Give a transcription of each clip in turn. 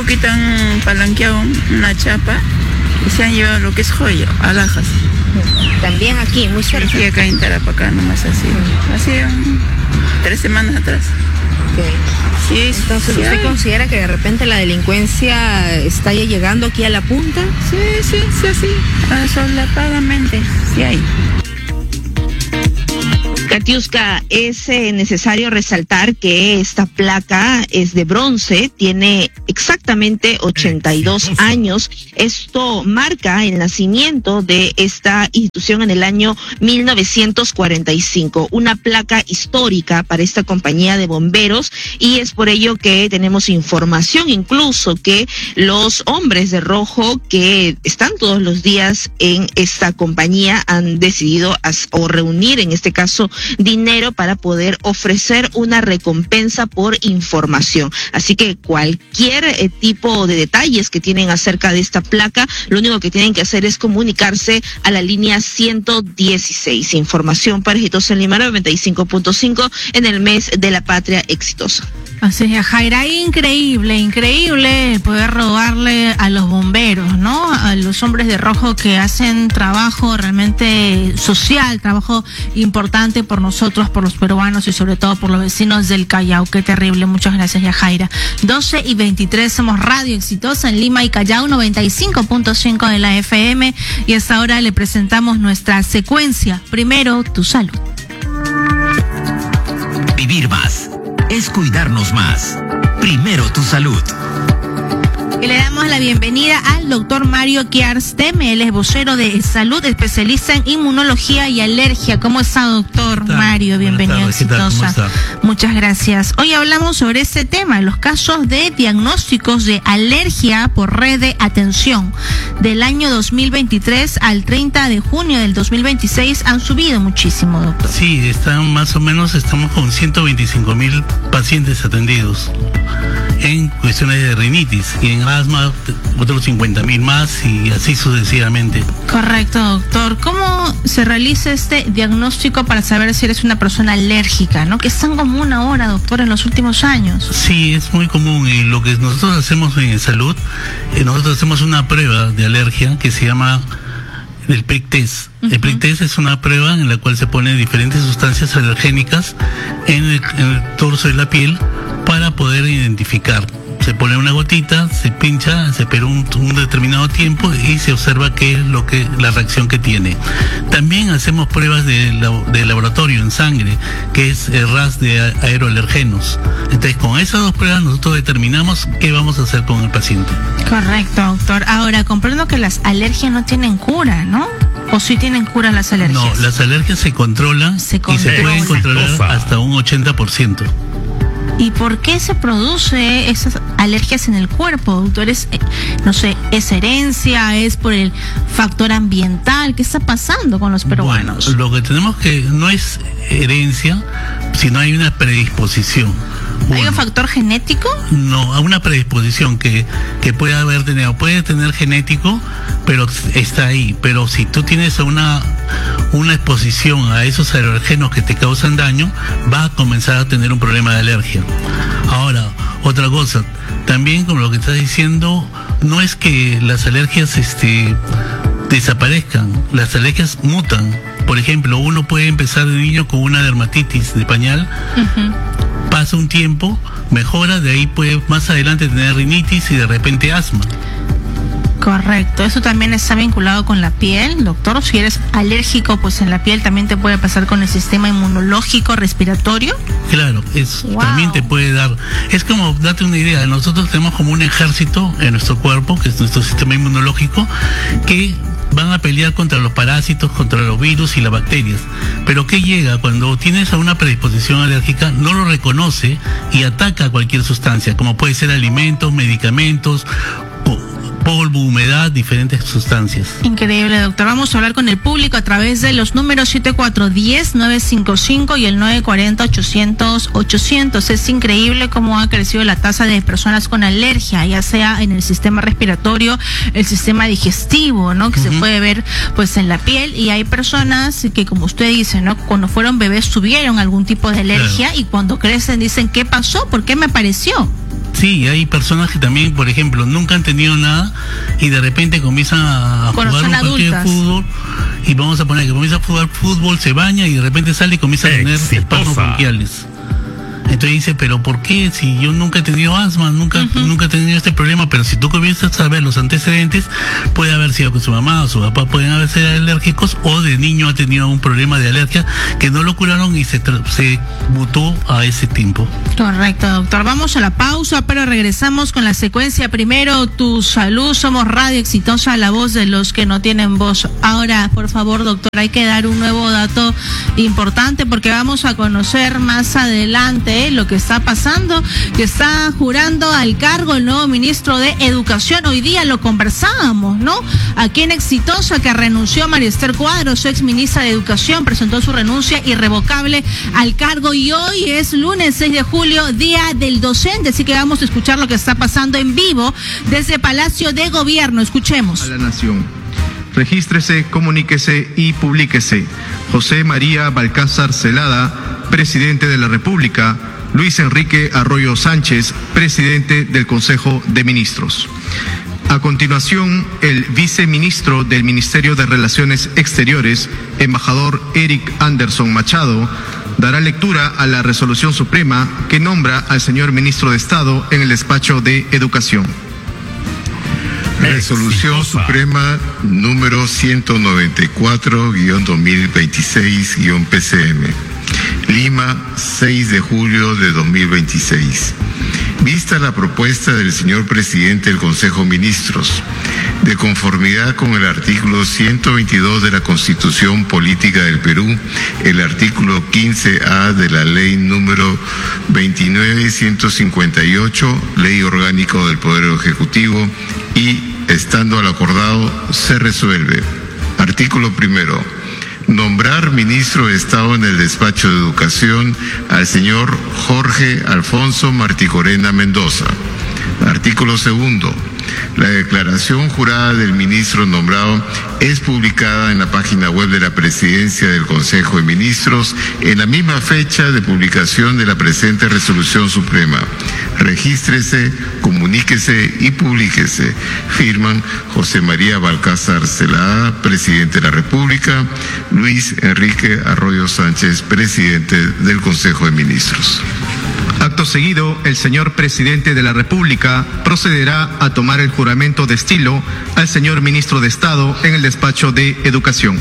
poquito han palanqueado una chapa y se han llevado lo que es joya, alhajas. También aquí, muy cerca. Sí, acá en Tarapacá, nomás así. Hace 3 semanas atrás. Okay. Sí, entonces, sí, ¿usted considera que de repente la delincuencia está ya llegando aquí a la punta? Sí, así, solapadamente, sí hay. Katiuska, es necesario resaltar que esta placa es de bronce, tiene exactamente 82 años. Esto marca el nacimiento de esta institución en el año 1945, una placa histórica para esta compañía de bomberos, y es por ello que tenemos información incluso que los hombres de rojo que están todos los días en esta compañía han decidido o reunir, en este caso, dinero para poder ofrecer una recompensa por información. Así que cualquier tipo de detalles que tienen acerca de esta placa, lo único que tienen que hacer es comunicarse a la línea 116. Información para Exitosa en Lima 95.5 en el mes de la patria exitosa. Así es, Jaira, increíble poder robarle a los bomberos, ¿no? A los hombres de rojo que hacen trabajo realmente social, trabajo importante por nosotros, por los peruanos y sobre todo por los vecinos del Callao. Qué terrible, muchas gracias, Yajaira. 12:23, somos Radio Exitosa en Lima y Callao, 95.5 de la FM, y hasta ahora le presentamos nuestra secuencia. Primero, tu salud. Vivir más es cuidarnos más. Primero tu salud. Y le damos la bienvenida al doctor Mario Quiarsteme. Él es vocero de salud, especialista en inmunología y alergia. ¿Cómo está, doctor Mario? Bienvenido a Exitosa. Muchas gracias. Hoy hablamos sobre este tema, los casos de diagnósticos de alergia por red de atención. Del año 2023 al 30 de junio del 2026 han subido muchísimo, doctor. Sí, están más o menos, estamos con 125,000 pacientes atendidos en cuestiones de rinitis, y en asma otros 50,000 más, y así sucesivamente. Correcto, doctor. ¿Cómo se realiza este diagnóstico para saber si eres una persona alérgica, ¿no? Que es tan común ahora, doctor, en los últimos años. Sí, es muy común, y lo que nosotros hacemos en salud, nosotros hacemos una prueba de alergia que se llama el prick test. El prick test es una prueba en la cual se ponen diferentes sustancias alergénicas en el torso de la piel para poder identificar. Se pone una gotita, se pincha, se espera un determinado tiempo y se observa qué es la reacción que tiene. También hacemos pruebas de laboratorio en sangre, que es el RAS de aeroalergenos. Entonces, con esas dos pruebas nosotros determinamos qué vamos a hacer con el paciente. Correcto, doctor. Ahora, comprendo que las alergias no tienen cura, ¿no? ¿O sí tienen cura las alergias? No, las alergias se controlan y se pueden controlar hasta un 80%. ¿Y por qué se produce esas alergias en el cuerpo, doctor? No sé, ¿es herencia? ¿Es por el factor ambiental? ¿Qué está pasando con los peruanos? Bueno, lo que tenemos que no es herencia, sino hay una predisposición. ¿Hay un factor genético? No, a una predisposición que puede haber tenido. Puede tener genético, pero está ahí. Pero si tú tienes una exposición a esos alergenos que te causan daño, va a comenzar a tener un problema de alergia. Ahora, otra cosa, también como lo que estás diciendo, no es que las alergias desaparezcan, las alergias mutan. Por ejemplo, uno puede empezar de niño con una dermatitis de pañal, pasa un tiempo, mejora, de ahí puede más adelante tener rinitis y de repente asma. Correcto, eso también está vinculado con la piel, doctor. Si eres alérgico, pues en la piel también te puede pasar con el sistema inmunológico respiratorio. Claro, también te puede dar. Es como, date una idea, nosotros tenemos como un ejército en nuestro cuerpo, que es nuestro sistema inmunológico, que van a pelear contra los parásitos, contra los virus y las bacterias. Pero ¿qué llega? Cuando tienes a una predisposición alérgica, no lo reconoce y ataca a cualquier sustancia, como puede ser alimentos, medicamentos, polvo, humedad, diferentes sustancias. Increíble, doctor. Vamos a hablar con el público a través de los números 7410-955 y el 940-800-800. Es increíble cómo ha crecido la tasa de personas con alergia, ya sea en el sistema respiratorio, el sistema digestivo, ¿no? Que se puede ver pues en la piel, y hay personas que, como usted dice, ¿no? Cuando fueron bebés tuvieron algún tipo de alergia, y cuando crecen dicen, ¿qué pasó? ¿Por qué me apareció? Sí, hay personas que también, por ejemplo, nunca han tenido nada y de repente comienzan a jugar un partido de fútbol y vamos a poner que comienza a jugar fútbol, se baña y de repente sale y comienza a tener espasmos bronquiales. Entonces dice, pero ¿por qué? Si yo nunca he tenido asma, nunca he tenido este problema, pero si tú comienzas a ver los antecedentes, puede haber sido con su mamá o su papá, pueden haber sido alérgicos, o de niño ha tenido un problema de alergia que no lo curaron y se mutó a ese tiempo. Correcto, doctor. Vamos a la pausa, pero regresamos con la secuencia. Primero, Tu Salud. Somos Radio Exitosa, la voz de los que no tienen voz. Ahora, por favor, doctor, hay que dar un nuevo dato importante porque vamos a conocer más adelante lo que está pasando, que está jurando al cargo el nuevo ministro de Educación. Hoy día lo conversábamos, ¿no? Aquí en Exitosa, que renunció María Esther Cuadros, ex ministra de Educación, presentó su renuncia irrevocable al cargo y hoy es lunes 6 de julio, Día del Docente, así que vamos a escuchar lo que está pasando en vivo desde Palacio de Gobierno. Escuchemos. A la Nación. Regístrese, comuníquese y publíquese. José María Balcázar Celada, presidente de la República. Luis Enrique Arroyo Sánchez, presidente del Consejo de Ministros. A continuación, el viceministro del Ministerio de Relaciones Exteriores, embajador Eric Anderson Machado, dará lectura a la resolución suprema que nombra al señor ministro de Estado en el despacho de Educación. Resolución Suprema número 194-2026-PCM. Lima, 6 de julio de 2026. Vista la propuesta del señor presidente del Consejo de Ministros, de conformidad con el artículo 122 de la Constitución Política del Perú, el artículo 15A de la ley número 29.158, Ley Orgánica del Poder Ejecutivo, y, estando al acordado, se resuelve. Artículo primero. Nombrar ministro de Estado en el despacho de Educación al señor Jorge Alfonso Marticorena Mendoza. Artículo segundo. La declaración jurada del ministro nombrado es publicada en la página web de la Presidencia del Consejo de Ministros en la misma fecha de publicación de la presente resolución suprema. Regístrese, comuníquese y publíquese. Firman José María Balcázar Celada, presidente de la República, Luis Enrique Arroyo Sánchez, presidente del Consejo de Ministros. Acto seguido, el señor presidente de la República procederá a tomar el juramento de estilo al señor ministro de Estado en el despacho de Educación.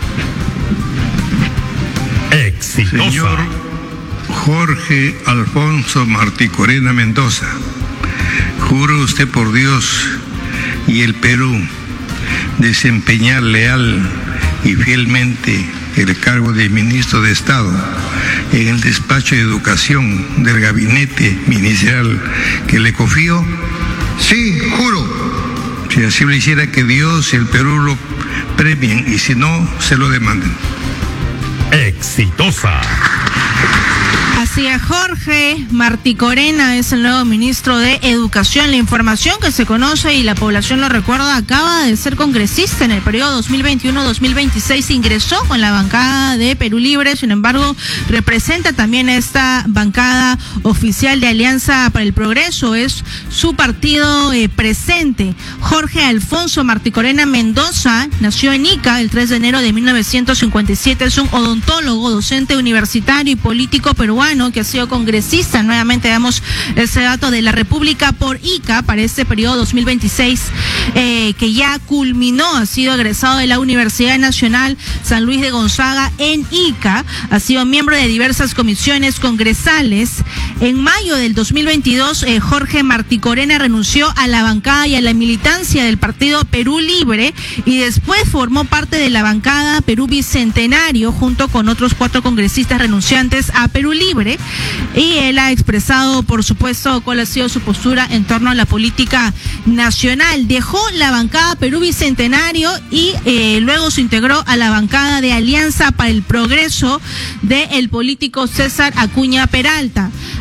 Exitosa. Señor Jorge Alfonso Marticorena Mendoza, juro usted por Dios y el Perú desempeñar leal y fielmente el cargo de ministro de Estado en el despacho de Educación del gabinete ministerial que le confío. Sí, juro. Si así lo hiciera, que Dios y el Perú lo premien, y si no, se lo demanden. Exitosa. Así es, Jorge Marticorena es el nuevo ministro de Educación. La información que se conoce y la población lo recuerda, acaba de ser congresista en el periodo 2021-2026, ingresó con la bancada de Perú Libre, sin embargo, representa también esta bancada oficial de Alianza para el Progreso, es su partido presente. Jorge Alfonso Marticorena Mendoza nació en Ica el 3 de enero de 1957, es un odontólogo, docente universitario y político peruano que ha sido congresista. Nuevamente damos ese dato de la República por Ica para este periodo 2026 que ya culminó. Ha sido egresado de la Universidad Nacional San Luis de Gonzaga en Ica. Ha sido miembro de diversas comisiones congresales. En mayo del 2022, Jorge Marticorena renunció a la bancada y a la militancia del partido Perú Libre y después formó parte de la bancada Perú Bicentenario junto con otros 4 congresistas renunciantes a Perú Libre. Y él ha expresado, por supuesto, cuál ha sido su postura en torno a la política nacional. Dejó la bancada Perú Bicentenario y luego se integró a la bancada de Alianza para el Progreso del político César Acuña Peralta.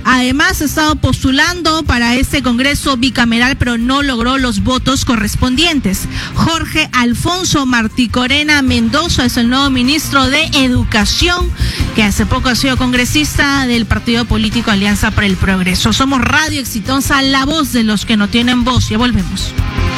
Además, ha estado postulando para este Congreso bicameral, pero no logró los votos correspondientes. Jorge Alfonso Marticorena Mendoza es el nuevo ministro de Educación, que hace poco ha sido congresista del partido político Alianza para el Progreso. Somos Radio Exitosa, la voz de los que no tienen voz. Ya volvemos.